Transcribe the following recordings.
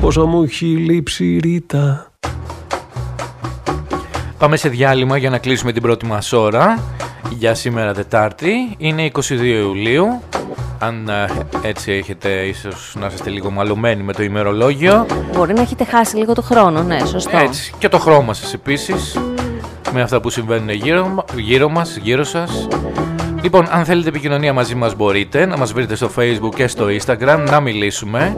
πόσο μου έχει λείψει η Ρίτα. Πάμε σε διάλειμμα για να κλείσουμε την πρώτη μας ώρα για σήμερα Τετάρτη. Είναι 22 Ιουλίου. Αν έτσι έχετε ίσως να είστε λίγο μαλωμένοι με το ημερολόγιο. Μπορεί να έχετε χάσει λίγο το χρόνο, ναι, σωστό. Έτσι, και το χρώμα σας επίσης, με αυτά που συμβαίνουν γύρω μας, γύρω σας. Λοιπόν, αν θέλετε επικοινωνία μαζί μας μπορείτε να μας βρείτε στο Facebook και στο Instagram, να μιλήσουμε.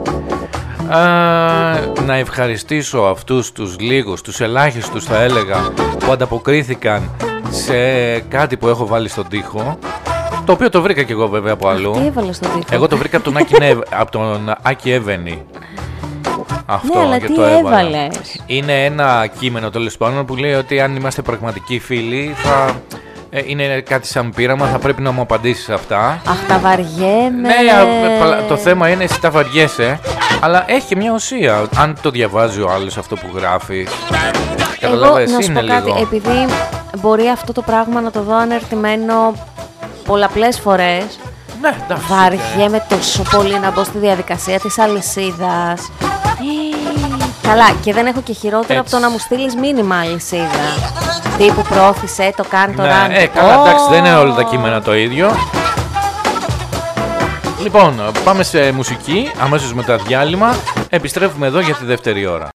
Να ευχαριστήσω αυτούς τους λίγους, τους ελάχιστους θα έλεγα, που ανταποκρίθηκαν σε κάτι που έχω βάλει στον τοίχο. Το οποίο το βρήκα και εγώ βέβαια από αλλού. Τι έβαλε στον τοίχο? Εγώ το βρήκα από τον Άκη Εύενη. Αυτό, ναι, αλλά και τι το έβαλες? Είναι ένα κείμενο τέλος πάντων που λέει ότι αν είμαστε πραγματικοί φίλοι θα... είναι κάτι σαν πείραμα, θα πρέπει να μου απαντήσεις αυτά. Αχ, τα βαριέμαι. Ναι, το θέμα είναι εσύ τα βαριέσαι, αλλά έχει και μια ουσία. Αν το διαβάζει ο άλλος αυτό που γράφει, καταλάβες, να σου πω κάτι, λίγο. Επειδή μπορεί αυτό το πράγμα να το δω ανερτημένο πολλαπλές φορές. Ναι, βαριέμαι τόσο πολύ να μπω στη διαδικασία της αλυσίδας. Καλά, και δεν έχω και χειρότερο από το να μου στείλεις μήνυμα αλυσίδα. Τύπου πρόωθησε, το κάνει τώρα. Ναι, καλά, εντάξει, δεν είναι όλα τα κείμενα το ίδιο. Λοιπόν, πάμε σε μουσική, αμέσως μετά διάλειμμα. Επιστρέφουμε εδώ για τη δεύτερη ώρα.